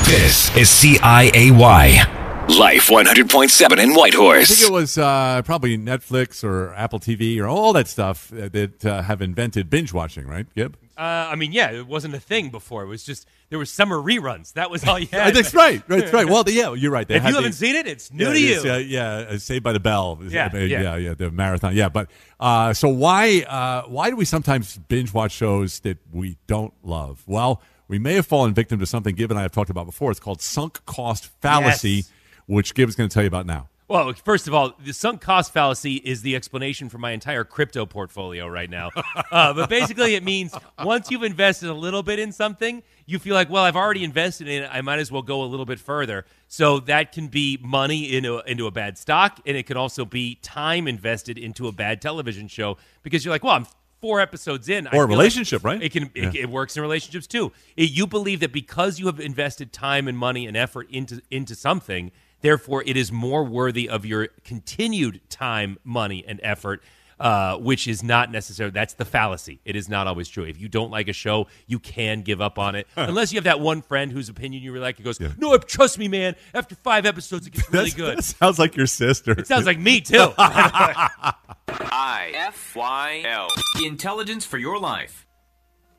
This is CIAY. Life 100.7 in Whitehorse. I think it was probably Netflix or Apple TV or all that stuff that have invented binge watching, right, Gib? Yeah, it wasn't a thing before. It was just, there were summer reruns. That was all you had. That's right. Well, yeah, you're right. If you haven't seen it, it's new to you. Saved by the Bell. Yeah, the marathon. Yeah, but so why do we sometimes binge watch shows that we don't love? Well, we may have fallen victim to something Gib and I have talked about before. It's called sunk cost fallacy, which Gib's going to tell you about now. Well, first of all, the sunk cost fallacy is the explanation for my entire crypto portfolio right now. But basically it means once you've invested a little bit in something, you feel like, well, I've already invested in it. I might as well go a little bit further. So that can be money into a bad stock, and it can also be time invested into a bad television show because you're like, well, I'm 4 episodes in. Or a relationship, right? It works in relationships too. You believe that because you have invested time and money and effort into something, therefore, it is more worthy of your continued time, money, and effort, which is not necessary. That's the fallacy. It is not always true. If you don't like a show, you can give up on it. Unless you have that one friend whose opinion you really like. He goes, no, trust me, man. After 5 episodes, it gets really good. That sounds like your sister. It sounds like me, too. IFYL. Intelligence for your life.